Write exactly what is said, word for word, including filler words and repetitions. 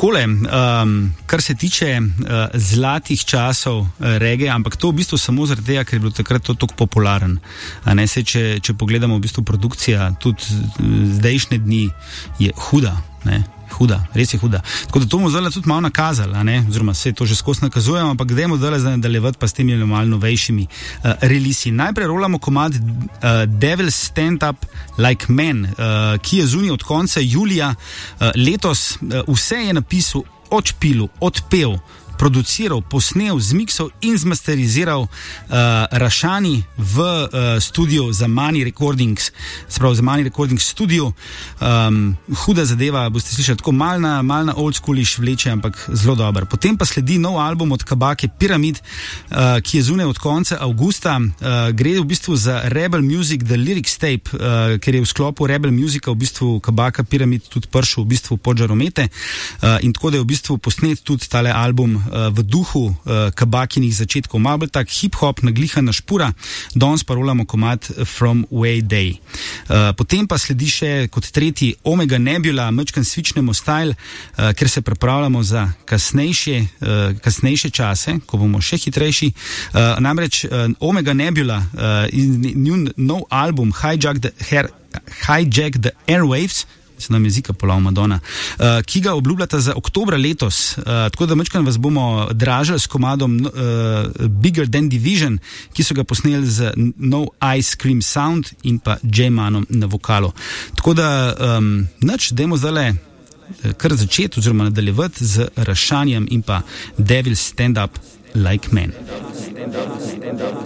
takole, um, kar se tiče uh, zlatih časov uh, reggae, ampak to v bistvu samo zaradi tega, ker je bil takrat to tako popularen. A ne, se, če, če pogledamo v bistvu produkcija, tudi zdajšnje dni je huda, ne. Huda, res je huda. Tako da to bomo zdaj tudi malo nakazali, a ne? Oziroma se to že skozi nakazujemo, ampak dajmo zdaj nadaljevati pa s temi malo novejšimi uh, relisi. Najprej rolamo komad uh, Devil Stand Up Like Men, uh, ki je zunaj od konca julija uh, letos. Uh, vse je napisal, odšpilil, odpel, produciral, posnel, zmiksal in zmasteriziral uh, Rašani v uh, studiu Zamani Recordings, spravo Zamani Recordings studio. Um, huda zadeva, boste slišali, tako malna, malna old schoolish vleče, ampak zelo dober. Potem pa sledi nov album od Kabake Pyramid, uh, ki je zunaj od konca avgusta. Uh, gre v bistvu za Rebel Music, The Lyrics Tape, uh, ker je v sklopu Rebel Musica v bistvu Kabaka Pyramid tudi prišel v bistvu pod žaromete. Uh, in tako da je v bistvu posnet tudi tale album v duhu uh, Kabakinih začetkov, malo tak hip-hop, naglihana špura. Danes pa rolamo komad From Way Day. Uh, potem pa sledi še kot tretji Omega Nebula, mečkan svičnemo style, uh, ker se pripravljamo za kasnejše, uh, kasnejše čase, ko bomo še hitrejši. Uh, namreč uh, Omega Nebula uh, in njun nov album Hijack the, Hair, Hijack the Airwaves, se nam jezika polov Madonna, uh, ki ga obljubljata za oktobra letos. Uh, tako da mečkan vas bomo dražili s komadom uh, Bigger Than Division, ki so ga posneli z No Ice Cream Sound in pa J-Manom na vokalu. Tako da, um, nač, dajmo zdaj kar začeti oziroma nadaljevati z Rašanjem in pa Devil Stand Up Like Men.